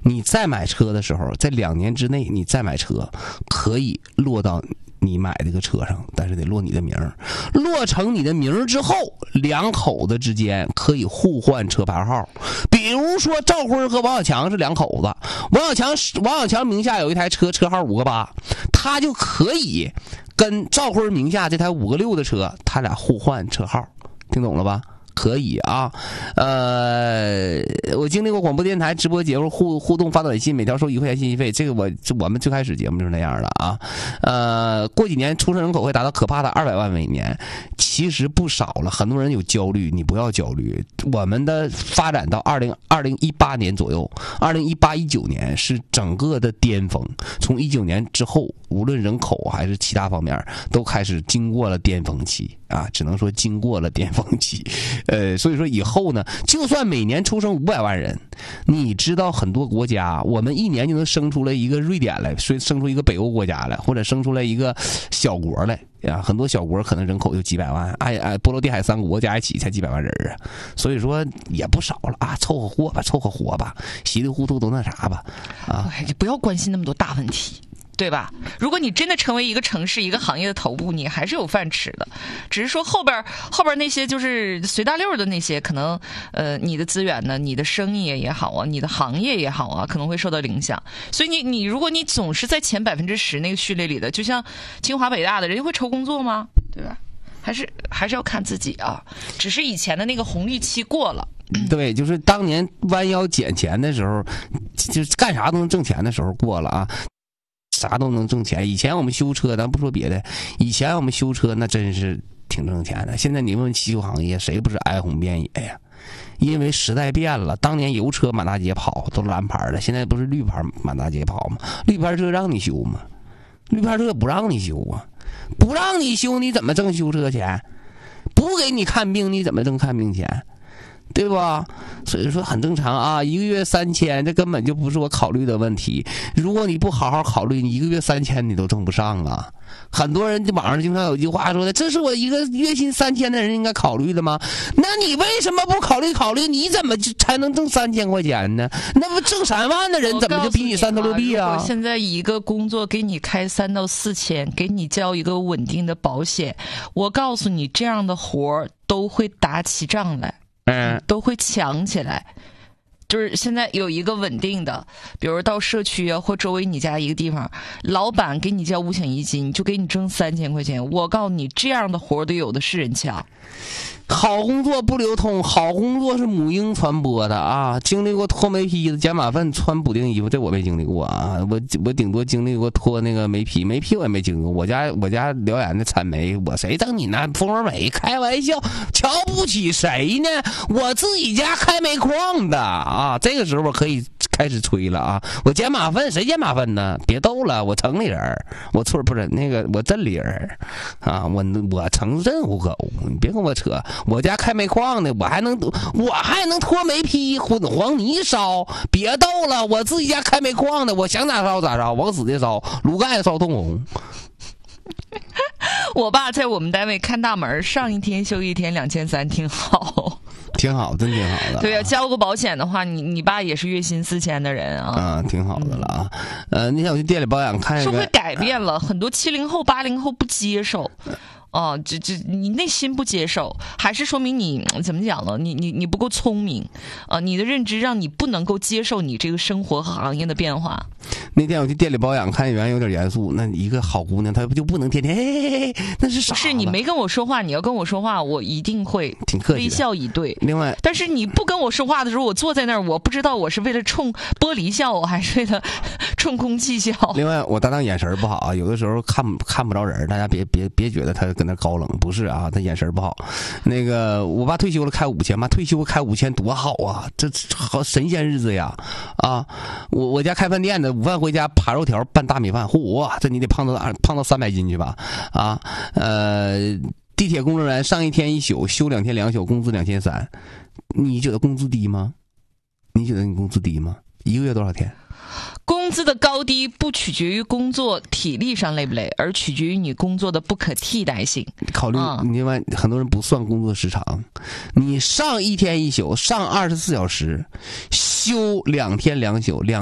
你再买车的时候，在2年之内你再买车，可以落到你买这个车上，但是得落你的名儿。落成你的名儿之后，2口子之间可以互换车牌号。比如说赵辉和王小强是2口子，王小强名下有一台车，车号5个8，他就可以跟赵辉名下这台5个6的车，他俩互换车号，听懂了吧？可以啊，我经历过广播电台直播节目互动发短信，每条收1块钱信息费，这个我们最开始节目就是那样的啊。过几年出生人口会达到可怕的200万每年，其实不少了，很多人有焦虑，你不要焦虑。我们的发展到2018年左右，2018、19年是整个的巅峰，从19年之后，无论人口还是其他方面，都开始经过了巅峰期啊，只能说经过了巅峰期。所以说以后呢，就算每年出生500万人，你知道很多国家，我们1年就能生出来一个瑞典来，生出一个北欧国家来，或者生出来一个小国来呀。很多小国可能人口就几百万，波罗的海3国加一起才几百万人啊，所以说也不少了啊，凑合活吧，稀里糊涂都那啥吧啊， 不要关心那么多大问题。对吧？如果你真的成为一个城市、一个行业的头部，你还是有饭吃的。只是说后边那些就是随大溜的那些，可能你的资源呢，你的生意也好啊，你的行业也好啊，可能会受到影响。所以你如果你总是在前10%那个序列里的，就像清华北大的，人家会愁工作吗？对吧？还是要看自己啊。只是以前的那个红利期过了。 对，就是当年弯腰捡钱的时候，就是干啥都能挣钱的时候过了啊。啥都能挣钱。以前我们修车，咱不说别的，以前我们修车那真是挺挣钱的。现在你问汽修行业，谁不是哀鸿遍野呀？因为时代变了，当年油车满大街跑都是蓝牌的，现在不是绿牌满大街跑吗？绿牌车让你修吗？绿牌车不让你修啊，不让你修，你怎么挣修车钱？不给你看病，你怎么挣看病钱？对吧？所以说很正常啊，1个月3000，这根本就不是我考虑的问题。如果你不好好考虑，你1个月3000你都挣不上啊。很多人网上经常有句话说的，这是我一个月薪3000的人应该考虑的吗？那你为什么不考虑？你怎么才能挣3000块钱呢？那不挣3万的人怎么就比你三头六臂啊？ 如果现在一个工作给你开3到4千，给你交一个稳定的保险，我告诉你，这样的活都会打起仗来。都会强起来。就是现在有一个稳定的，比如到社区啊或周围你家一个地方，老板给你交5险1金，就给你挣3000块钱。我告诉你，这样的活都有的是人抢。 好工作不流通，好工作是母婴传播的啊！经历过脱煤坯子、捡马粪、穿补丁衣服，这我没经历过啊。我顶多经历过脱那个煤坯我也没经历过。我家辽源的产煤，我谁整你那蜂窝煤？开玩笑，瞧不起谁呢？我自己家开煤矿的啊！这个时候我可以开始吹了啊！我捡马粪，谁捡马粪呢？别逗了，我城里人，我村不是那个我镇里人啊！我城镇户口，你别跟我扯。我家开煤矿的，我还能拖煤坯混黄泥烧，别逗了！我自己家开煤矿的，我想咋烧咋烧，往死的烧，炉盖烧通红。 我爸在我们单位看大门，上一天休一天，2300，挺好。 挺好，真挺好的。 对呀，交个保险的话，你爸也是月薪4000的人啊。 啊，挺好的了啊。那天我去店里保养看一个， 社会改变了，很多70后、80后不接受。哦，你内心不接受，还是说明你怎么讲呢？你不够聪明啊，你的认知让你不能够接受你这个生活和行业的变化。 那天我去店里保养，看员有点严肃。那一个好姑娘，她就不能天天嘿，那是啥？ 不是你没跟我说话，你要跟我说话，我一定会挺客气， 微笑以对。 另外， 但是你不跟我说话的时候，我坐在那儿，我不知道我是为了冲玻璃笑，还是为了冲空气笑。 另外，我搭档眼神不好啊，有的时候看不着人，大家别觉得他跟那高冷，不是啊，他眼神不好。那个我爸退休了开5000，妈退休开5000多好啊，这好神仙日子呀啊！我家开饭店的，午饭回家扒肉条拌大米饭，嚯，这你得胖到300斤去吧啊！地铁工作人员上1天1宿，休2天2宿，工资2300，你觉得工资低吗？你觉得你工资低吗？一个月多少钱？ 工资的高低不取决于工作体力上累不累，而取决于你工作的不可替代性。 考虑另外，很多人不算工作时长，你上1天1宿，上24小时，休2天2宿，